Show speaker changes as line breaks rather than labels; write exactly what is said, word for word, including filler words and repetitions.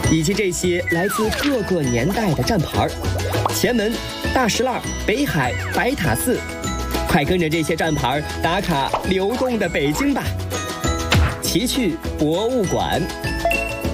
以及这些来自各个年代的站牌儿。前门、大石栏、北海、白塔寺，快跟着这些站牌打卡流动的北京吧！奇趣博物馆。